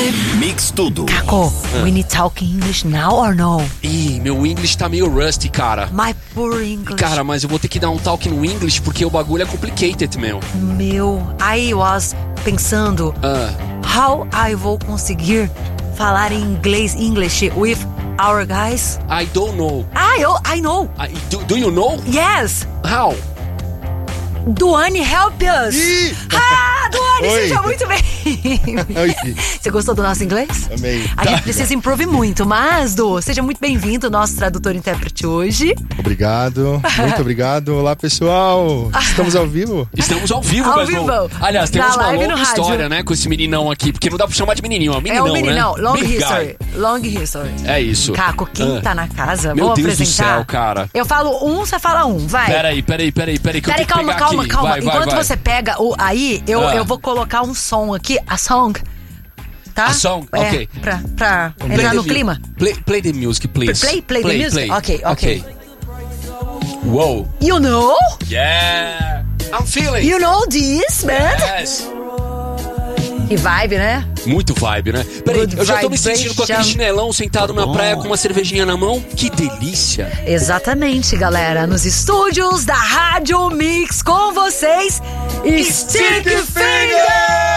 Mix Tudo. Caco, we need to talk English now or no? Ih, meu English tá meio rusty, cara. My poor English. Cara, mas eu vou ter que dar um talk no English porque o bagulho é complicated, meu. I was pensando how I vou conseguir falar em inglês, English with our guys. I don't know. I know. Do you know? Yes. How? Duane, help us! Duane, Oi. seja muito bem! Você gostou do nosso inglês? Amei. A gente precisa improvar muito, mas, Du, seja muito bem-vindo, nosso tradutor e intérprete hoje. Obrigado, muito obrigado. Olá, pessoal. Estamos ao vivo? Estamos ao vivo, Ao mesmo. vivo. Aliás, temos Na uma live longa no rádio. história, né, com esse meninão aqui, porque não dá pra chamar de menininho, ó. Meninão, É o meninão, né? long Big history. guy. Long history. É isso. Caco, quem tá na casa? Meu Vou Deus do apresentar. céu, cara. Eu falo um, você fala um, vai. Peraí, que eu tenho que Calma. pegar aqui. Vai, Enquanto vai. você pega o aí, eu vou colocar um som aqui, a song. Tá? A song, ok. Pra entrar no clima. Play the music, please. Play the music? Ok. Whoa. You know? Yeah. I'm feeling. You know this, man? Yes. Que vibe, né? Muito vibe, né? Peraí, Good eu já tô me sentindo com aquele vibration. chinelão sentado na praia com uma cervejinha na mão. Que delícia. Exatamente, galera. Nos estúdios da Rádio Mix com vocês, Sticky Fingers!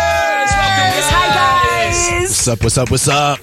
Hi, guys! What's up?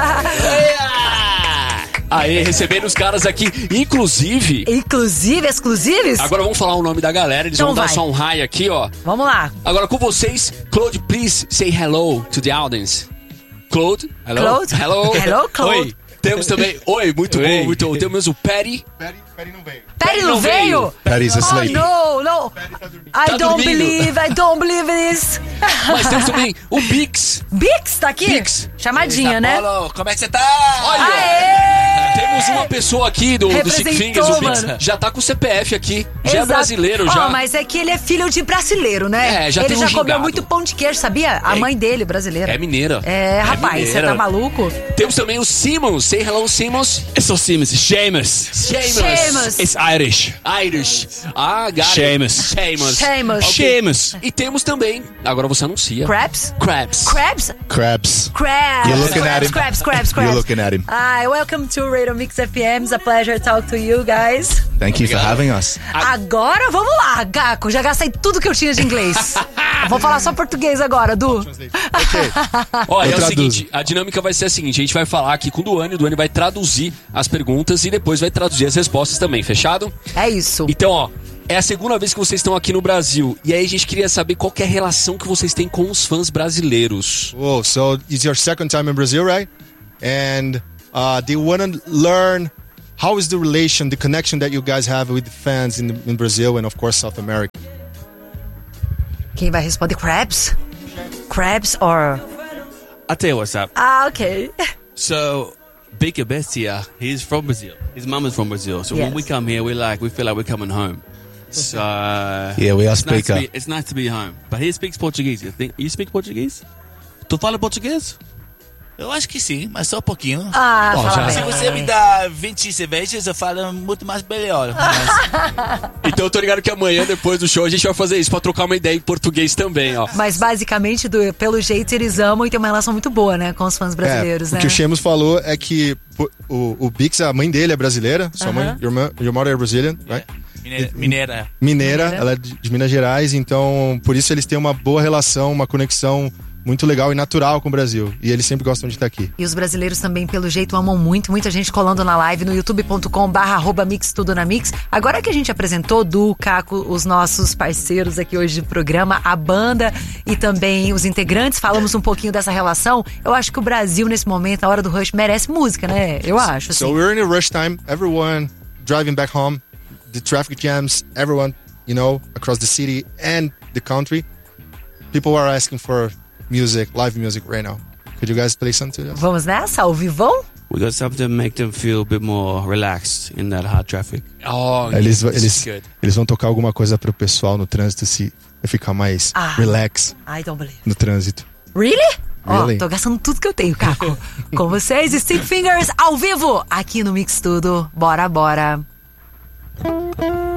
Aê, recebendo os caras aqui. Inclusive, Exclusives? agora vamos falar o nome da galera. Eles Então vão dar vai. só um hi aqui, ó. Vamos lá. Agora com vocês, Claude, please say hello to the audience. Claude, hello. Claude? Hello. Hello, Claude. Oi. Temos também, muito bom, muito bom. Temos o Perry. Perry não veio. Perry não não veio. veio? Perry's asleep. Oh, no. I don't believe this. Mas temos também o Bix. Bix tá aqui? Bix. Chamadinha, né? Paulo, como é que você tá? Olha, Aê! temos uma pessoa aqui do Stick Fingers, o Bix. mano. Já tá com o CPF aqui. Já é Exato. brasileiro, já. Mas é que ele é filho de brasileiro, né? É, já ele tem um já comeu gingado. muito pão de queijo, sabia? A mãe dele, brasileira. É mineira. É, rapaz, você mineira. tá maluco? Temos também o Simmons. Say hello, Simmons. It's not Simmons, it's Seamus. Seamus. It's Irish. Irish. Got it. Seamus. Seamus. Seamus. E temos também, agora você anuncia. Crabs? Crabs. Crabs? Crabs. Crabs. You're looking at him. Crabs. You're looking at him. Hi, welcome to Radio Mix FM. It's a pleasure to talk to you guys. Thank you for having us. Agora vamos lá, Gaco. Já gastei tudo que eu tinha de inglês. Vou falar só português agora, Du. Olha, é o traduzo. seguinte, a dinâmica vai ser a seguinte, a gente vai falar aqui com o Duane vai traduzir as perguntas e depois vai traduzir as respostas também, fechado? É isso. Então, ó, é a segunda vez que vocês estão aqui no Brasil e aí a gente queria saber qual que é a relação que vocês têm com os fãs brasileiros. Whoa, so it's your second time in Brazil, right? And they want to learn how is the relation, the connection that you guys have with the fans in Brazil and of course South America. Quem vai responder? Crabs? Crabs or... I'll tell you what's up. Okay. So, Big Bestia, he's from Brazil. His mum is from Brazil. So Yes. when we come here, we feel like we're coming home. So, Yeah, we all it's nice, speak it's nice to be home. But he speaks Portuguese. You speak Portuguese? Tu fala português? Eu acho que sim, mas só um pouquinho. Fala Se bem. você me dá 20 cervejas, eu falo muito mais melhor. Mas Então eu tô ligado que amanhã, depois do show, a gente vai fazer isso pra trocar uma ideia em português também, ó. Mas basicamente, pelo jeito, eles amam e tem uma relação muito boa, né? Com os fãs brasileiros, O né? que o Seamus falou é que o Bix, a mãe dele é brasileira. Sua mãe, your mother is Brazilian, right? mineira. Mineira, ela é de Minas Gerais, então por isso eles têm uma boa relação, uma conexão muito legal e natural com o Brasil. E eles sempre gostam de estar aqui. E os brasileiros também, pelo jeito, amam muito. Muita gente colando na live no youtube.com/mixtudonamix. Agora que a gente apresentou, Du, Caco, os nossos parceiros aqui hoje do programa, a banda e também os integrantes, falamos um pouquinho dessa relação. Eu acho que o Brasil, nesse momento, na hora do rush, merece música, né? Eu acho, assim. So we're in a rush time. Everyone driving back home. The traffic jams. Everyone, across the city and the country. People are asking for music, live music right now. Could you guys play something to us? Vamos nessa? Ao vivão? We got something to make them feel a bit more relaxed in that hard traffic. Oh, Eles good. vão tocar alguma coisa pro pessoal no trânsito se ficar mais relax I don't believe. no trânsito. Really? Really? Tô gastando tudo que eu tenho, Caco. Com vocês, Stick Fingers ao vivo, aqui no Mix Tudo. Bora.